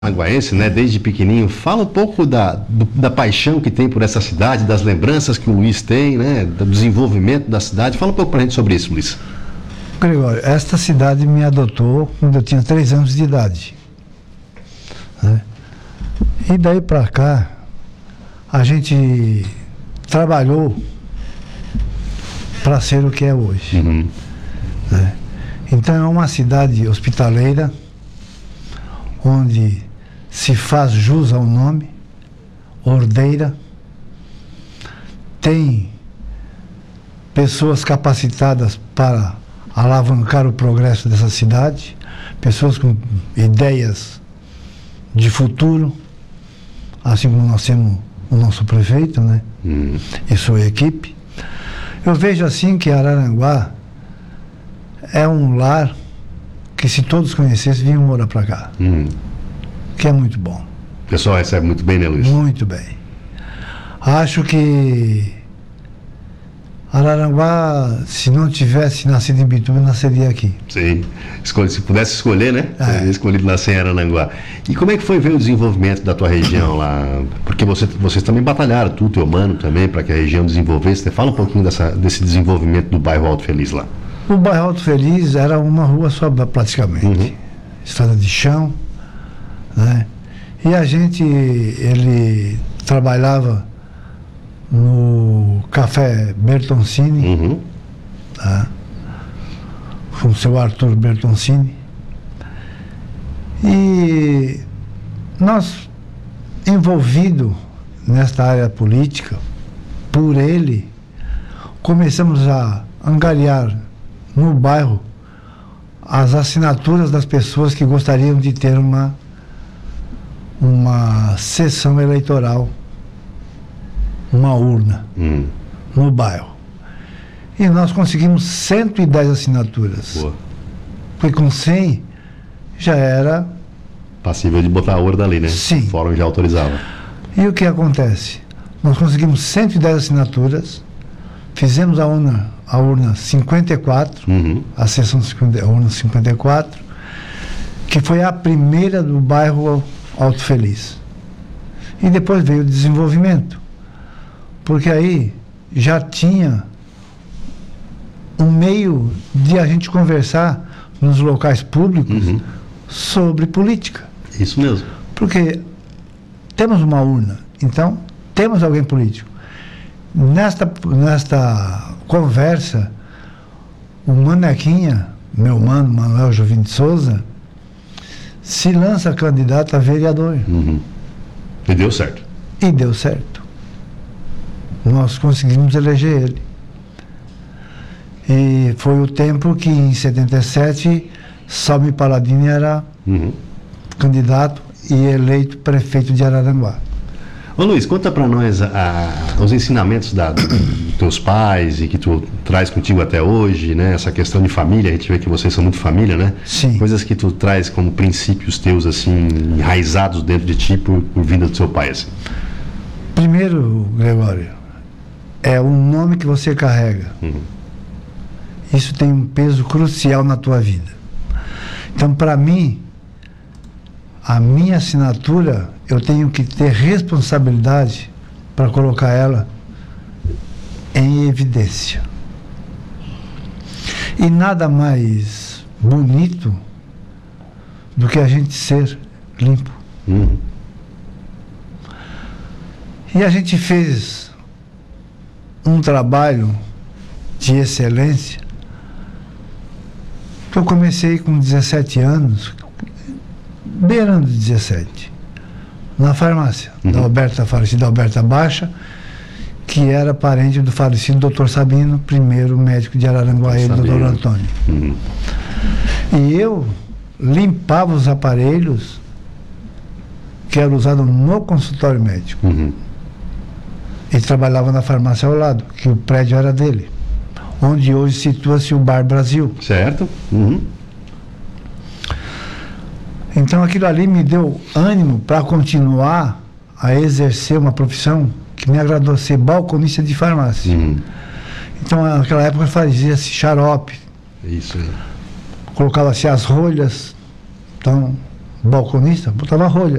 Maguaense, né, desde pequenininho, fala um pouco da paixão que tem por essa cidade, das lembranças que o Luiz tem, né, do desenvolvimento da cidade. Fala um pouco pra gente sobre isso, Luiz. Gregório, esta cidade me adotou quando eu tinha 3 anos de idade, né? E daí para cá, a gente trabalhou para ser o que é hoje. Né? Então é uma cidade hospitaleira, onde se faz jus ao nome, ordeira, tem pessoas capacitadas para alavancar o progresso dessa cidade, pessoas com ideias de futuro, assim como nós temos o nosso prefeito, né? E sua equipe. Eu vejo assim que Araranguá é um lar que, se todos conhecessem, vinham morar para cá. Que é muito bom. O pessoal recebe muito bem, né, Luiz? Muito bem. Acho que Araranguá, se não tivesse nascido em Bituba, nasceria aqui. Sim. Se pudesse escolher, né? Teria escolhido nascer em Araranguá. E como é que foi ver o desenvolvimento da tua região lá? Porque vocês também batalharam, tu, teu mano também, para que a região desenvolvesse. Fala um pouquinho desse desenvolvimento do bairro Alto Feliz lá. O bairro Alto Feliz era uma rua só, praticamente. Estrada de chão, né? E a gente, ele trabalhava no Café Bertoncini, tá? Com o seu Arthur Bertoncini. E nós, envolvido nesta área política, por ele, começamos a angariar no bairro as assinaturas das pessoas que gostariam de ter uma sessão eleitoral, uma urna no bairro. E nós conseguimos 110 assinaturas. Boa. Porque com 100 já era passível de botar a urna ali, né? Sim. O fórum já autorizava. E o que acontece? Nós conseguimos 110 assinaturas, fizemos a urna 54, a sessão a urna 54, que foi a primeira do bairro Alto Feliz. E depois veio o desenvolvimento, porque aí já tinha um meio de a gente conversar nos locais públicos sobre política. Isso mesmo. Porque temos uma urna, então temos alguém político. Nesta conversa, o Manequinha, meu mano, Manuel Jovim de Souza, se lança candidato a vereador. E deu certo. E deu certo. Nós conseguimos eleger ele. E foi o tempo que, em 77, Salme Paladini era candidato e eleito prefeito de Araranguá. Ô Luiz, conta pra nós os ensinamentos dos teus pais e que tu traz contigo até hoje, né? Essa questão de família, a gente vê que vocês são muito família, né? Sim. Coisas que tu traz como princípios teus, assim, enraizados dentro de ti por vinda do seu pai, assim. Primeiro, Gregório, é o nome que você carrega. Isso tem um peso crucial na tua vida. Então, para mim, a minha assinatura, eu tenho que ter responsabilidade para colocar ela em evidência. E nada mais bonito do que a gente ser limpo. E a gente fez um trabalho de excelência. Eu comecei com 17 anos, beirando 17, na farmácia da falecida Alberta Baixa, que era parente do falecido Dr. Sabino, primeiro médico de Araranguá, e do Dr. Antônio. E eu limpava os aparelhos que eram usados no consultório médico. E trabalhava na farmácia ao lado, que o prédio era dele, onde hoje situa-se o Bar Brasil. Certo. Então aquilo ali me deu ânimo para continuar a exercer uma profissão que me agradou, ser balconista de farmácia. Então naquela época fazia-se xarope. Isso aí. Colocava-se as rolhas, então balconista, botava rolha.